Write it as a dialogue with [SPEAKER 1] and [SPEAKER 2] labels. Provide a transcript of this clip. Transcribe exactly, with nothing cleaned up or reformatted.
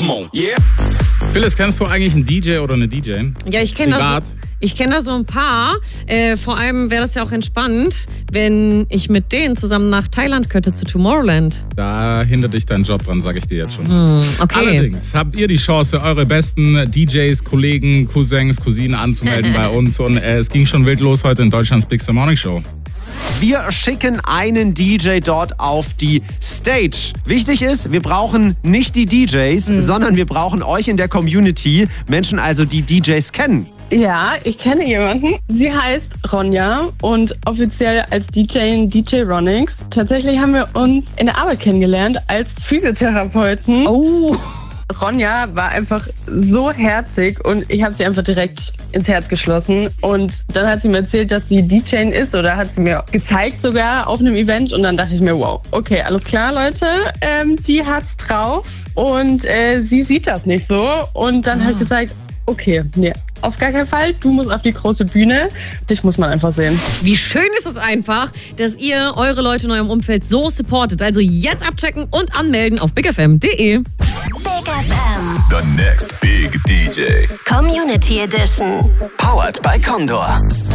[SPEAKER 1] Come on, yeah.
[SPEAKER 2] Phyllis, kennst du eigentlich einen D J oder eine D J?
[SPEAKER 3] Ja, ich kenne das. Ich kenne da so ein paar. Äh, vor allem wäre das ja auch entspannt, wenn ich mit denen zusammen nach Thailand könnte, zu Tomorrowland.
[SPEAKER 2] Da hindert dich dein Job dran, sage ich dir jetzt schon.
[SPEAKER 3] Hm, okay.
[SPEAKER 2] Allerdings habt ihr die Chance, eure besten D Js, Kollegen, Cousins, Cousinen anzumelden bei uns. Und äh, es ging schon wild los heute in Deutschlands Big Star Morning Show.
[SPEAKER 4] Wir schicken einen D J dort auf die Stage. Wichtig ist, wir brauchen nicht die D Js, mhm. sondern wir brauchen euch in der Community. Menschen also, die D Js kennen.
[SPEAKER 5] Ja, ich kenne jemanden. Sie heißt Ronja und offiziell als D J D J Ronix. Tatsächlich haben wir uns in der Arbeit kennengelernt als Physiotherapeuten.
[SPEAKER 4] Oh!
[SPEAKER 5] Ronja war einfach so herzig und ich habe sie einfach direkt ins Herz geschlossen. Und dann hat sie mir erzählt, dass sie D J ist oder hat sie mir gezeigt sogar auf einem Event. Und dann dachte ich mir, wow, okay, alles klar, Leute, ähm, die hat's drauf. Und äh, sie sieht das nicht so. Und dann ah. habe ich gesagt, okay, nee, auf gar keinen Fall. Du musst auf die große Bühne. Dich muss man einfach sehen.
[SPEAKER 3] Wie schön ist es einfach, dass ihr eure Leute in eurem Umfeld so supportet. Also jetzt abchecken und anmelden auf big f m punkt d e.
[SPEAKER 6] Big F M.
[SPEAKER 1] The next big D J.
[SPEAKER 6] Community Edition.
[SPEAKER 1] Powered by Condor.